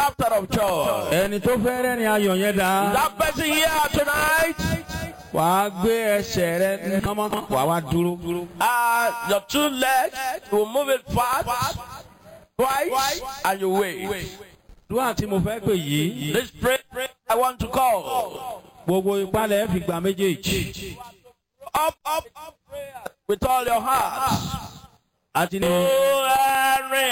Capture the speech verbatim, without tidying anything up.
laughter of joy. Ẹni tó fẹ́ rẹ́rìn ayọ̀ yẹn dá. That person here tonight. Wàá gbé ẹsẹ̀ rẹ kánmọ́. Wàá wá dúró. Uh, your two legs, you will move it fast, twice, and you wait. Dúwà tí mo fẹ́ pè yìí. This prayer I want to call. Gbogbo ìpalẹ̀ fi gbà méjèèjì. Up, up, up, prayer with all your heart. Àti ní. Oh, Henry.